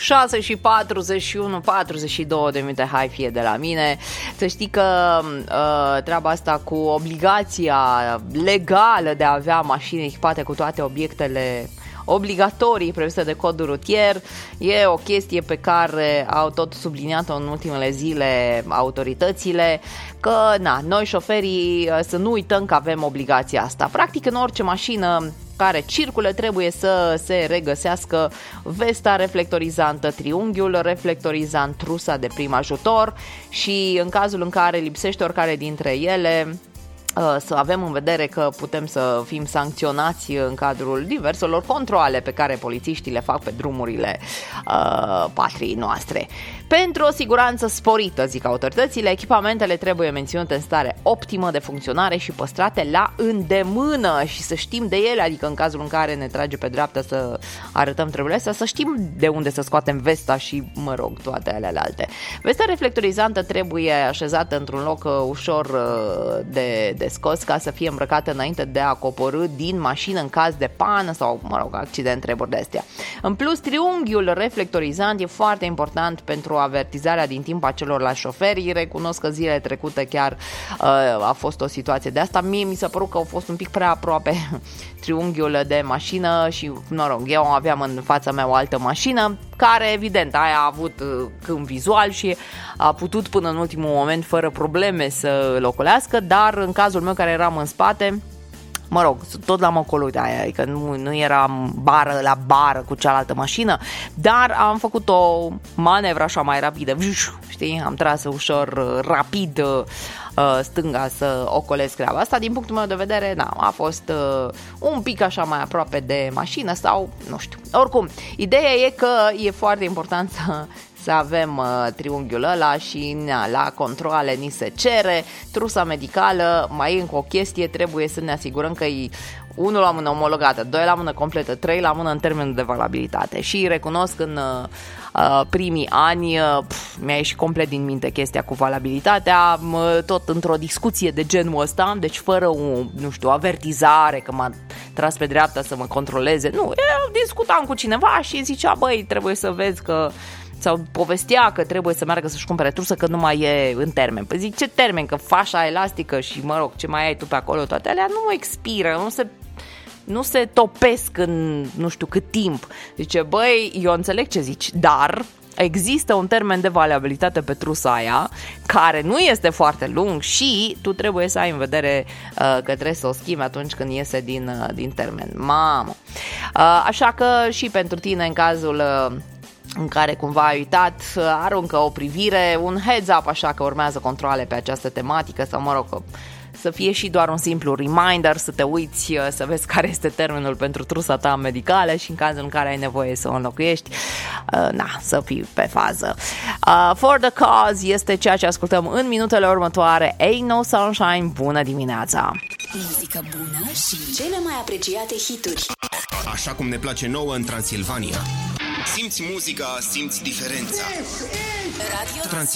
6 și 41, 42 de minute, hai fie de la mine. Să știi că treaba asta cu obligația legală de a avea mașini echipate cu toate obiectele obligatorii previste de codul rutier e o chestie pe care au tot subliniat-o în ultimele zile autoritățile, că noi șoferii să nu uităm că avem obligația asta. Practic în orice mașină care circulă trebuie să se regăsească vesta reflectorizantă, triunghiul reflectorizant, trusa de prim ajutor și în cazul în care lipsește oricare dintre ele, să avem în vedere că putem să fim sancționați în cadrul diverselor controale pe care polițiștii le fac pe drumurile patriei noastre. Pentru o siguranță sporită, zic autoritățile, echipamentele trebuie menținute în stare optimă de funcționare și păstrate la îndemână și să știm de ele, adică în cazul în care ne trage pe dreapta să arătăm treburile astea, să știm de unde să scoatem vesta și, toate alea alte. Vesta reflectorizantă trebuie așezată într-un loc ușor de scos ca să fie îmbrăcată înainte de a coborî din mașină în caz de pană sau, accident, treburi de astea. În plus, triunghiul reflectorizant e foarte important pentru avertizarea din timp a celorlalți șoferi. Recunosc că zilele trecute chiar a fost o situație de asta. Mie mi s-a părut că au fost un pic prea aproape triunghiul de mașină și, eu aveam în fața mea o altă mașină care, evident, aia a avut câmp vizual și a putut până în ultimul moment fără probleme să îl ocolească, dar în cazul meu care eram în spate, tot l-am ocolit aia, adică nu eram bară la bară cu cealaltă mașină, dar am făcut o manevră așa mai rapidă, știi, am tras ușor rapid stânga să ocolesc treaba asta. Din punctul meu de vedere, a fost un pic așa mai aproape de mașină sau, nu știu. Oricum, ideea e că e foarte important să avem triunghiul ăla și la controale ni se cere trusa medicală, mai încă o chestie, trebuie să ne asigurăm că e 1 la mână omologată, 2 la mână completă, 3 la mână în termenul de valabilitate și recunosc în primii ani mi-a ieșit complet din minte chestia cu valabilitatea, tot într-o discuție de genul ăsta, deci fără o avertizare că m-a tras pe dreapta să mă controleze, eu discutam cu cineva și zicea, trebuie să vezi că, sau povestea că trebuie să meargă să-și cumpere trusă că nu mai e în termen. Păi zic, ce termen? Că fașa elastică și, ce mai ai tu pe acolo, toate alea nu expiră, nu se topesc în nu știu cât timp. Zice, eu înțeleg ce zici, dar există un termen de valabilitate pe trusa aia care nu este foarte lung și tu trebuie să ai în vedere că trebuie să o schimbi atunci când iese din termen. Mamă! Așa că și pentru tine, în cazul în care cumva ai uitat, aruncă o privire, un heads up, așa că urmează controale pe această tematică sau să fie și doar un simplu reminder, să te uiți, să vezi care este termenul pentru trusa ta medicală și în cazul în care ai nevoie să o înlocuiești, să fii pe fază. For the Cause este ceea ce ascultăm în minutele următoare. Ain't No Sunshine, bună dimineața! Muzică bună și cele mai apreciate hituri. Așa cum ne place nouă în Transilvania. Simți muzica, simți diferența. Radio